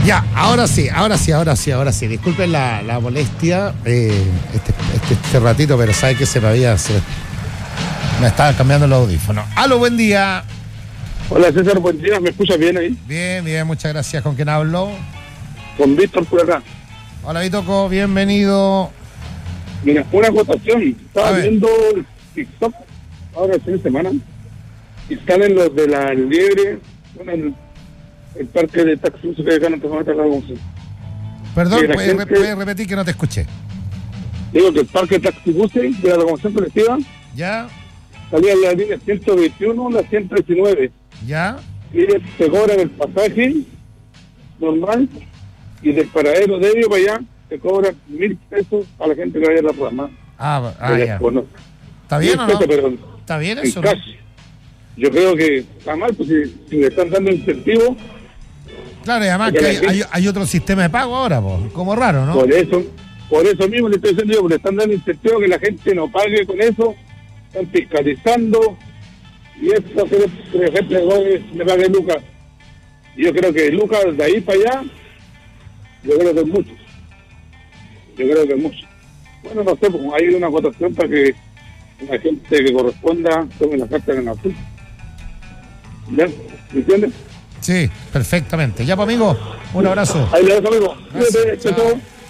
Ya, ahora sí. Disculpen la molestia este ratito, pero sabe que me estaba cambiando los audífonos. ¡Aló, buen día! Hola César, buen día, ¿me escuchas bien ahí? Bien, muchas gracias. ¿Con quién hablo? Con Víctor por acá. Hola, Vitoco, bienvenido. Mira, una votación, estaba viendo TikTok ahora el fin de semana y salen los de la Liebre, el parque de taxis que acá no te van a la once. Perdón, ¿puedes repetir que no te escuché? Digo que el parque de taxibuses de la locomoción colectiva ¿Ya? salía en la línea 121, la 119. ¿Ya? Y te cobran el pasaje normal y del paradero de ellos para allá te cobran 1.000 pesos a la gente que vaya a la programa. Ya. Bueno, ¿Está bien o no? Pero ¿Está bien eso? En cash. Yo creo que está mal, pues si le están dando incentivos. Claro, y además que hay otro sistema de pago ahora, pues, como raro, ¿no? Por eso mismo le estoy diciendo yo, porque le están dando incentivos que la gente no pague con eso, están fiscalizando, y eso hace que la gente le pague Lucas. Y yo creo que Lucas, de ahí para allá, yo creo que es mucho. Bueno, no sé, pues hay una votación para que la gente que corresponda tome la carta en la azul. ¿Ya? ¿Me entiendes? Sí, perfectamente. Ya, pues, amigo, un abrazo. Ahí le das, amigo. Gracias, Cuídate, chao.